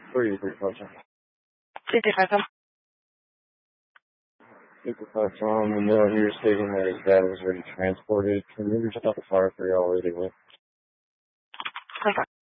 335 Tom. 335 Tom. 335 Tom, the note here stating that his dad was already transported. Can you reach out the fire for y'all waiting with?